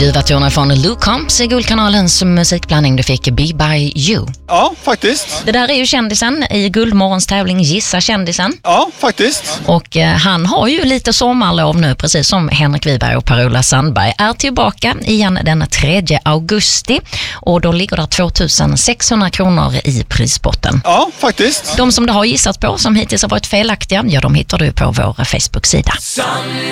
Ljuva toner från Luke Combs i Guldkanalens musikblandning. Du fick Be By You. Ja, faktiskt. Det där är ju kändisen i Guldmorgons tävling Gissa kändisen. Ja, faktiskt. Och han har ju lite sommarlov nu, precis som Henrik Wiberg och Per-Ola Sandberg är tillbaka igen den 3 augusti. Och då ligger det 2600 kronor i prispotten. Ja, faktiskt. De som du har gissat på som hittills har varit felaktiga, ja, de hittar du på vår Facebook-sida.